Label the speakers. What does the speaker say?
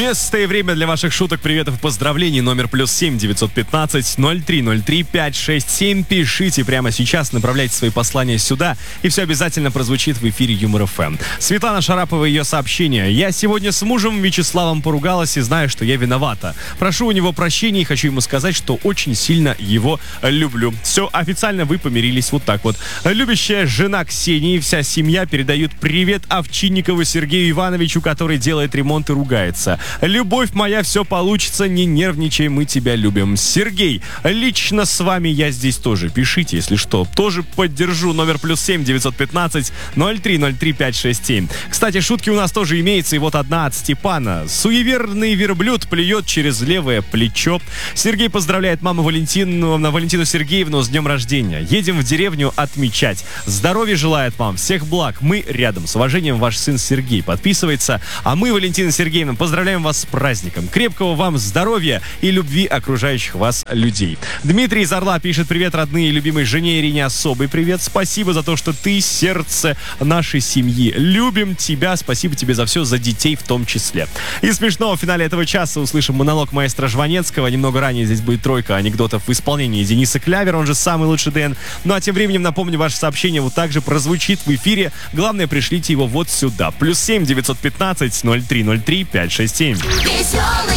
Speaker 1: Место и время для ваших шуток, приветов и поздравлений. Номер +7 915 0303 567. Пишите прямо сейчас, направляйте свои послания сюда, и все обязательно прозвучит в эфире Юмор ФМ. Светлана Шарапова, ее сообщение. Я сегодня с мужем Вячеславом поругалась и знаю, что я виновата. Прошу у него прощения и хочу ему сказать, что очень сильно его люблю. Все, официально вы помирились вот так вот. Любящая жена Ксении и вся семья передают привет Овчинникову Сергею Ивановичу, который делает ремонт и ругается. Любовь моя, все получится, не нервничай, мы тебя любим. Сергей, лично с вами я здесь тоже. Пишите, если что. Тоже поддержу. Номер +7 915 0303 567. Кстати, шутки у нас тоже имеются, и вот одна от Степана. Суеверный верблюд плюет через левое плечо. Сергей поздравляет маму Валентину Сергеевну с днем рождения. Едем в деревню отмечать. Здоровья желает вам, всех благ. Мы рядом. С уважением, ваш сын Сергей. Подписывается. А мы, Валентина Сергеевна, поздравляем вас с праздником. Крепкого вам здоровья и любви окружающих вас людей. Дмитрий из Орла пишет: привет, родные и любимой жене Ирине, особый привет. Спасибо за то, что ты сердце нашей семьи. Любим тебя. Спасибо тебе за все, за детей в том числе. И смешно, в финале этого часа услышим монолог маэстро Жванецкого. Немного ранее здесь будет тройка анекдотов в исполнении Дениса Клявера, он же самый лучший Дэн. Ну а тем временем напомню, ваше сообщение вот также прозвучит в эфире. Главное, пришлите его вот сюда. +7 915 0303 567.